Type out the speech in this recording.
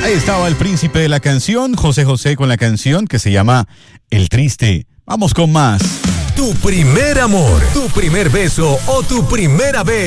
Ahí estaba el príncipe de la canción, José José, con la canción que se llama El Triste. Vamos con más. Tu primer amor, tu primer beso o tu primera vez.